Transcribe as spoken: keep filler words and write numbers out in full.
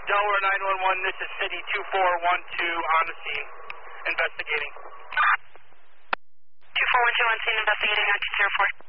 Delaware nine one one, this is City two four one two on the scene, investigating. two four one two on scene, investigating on two zero four.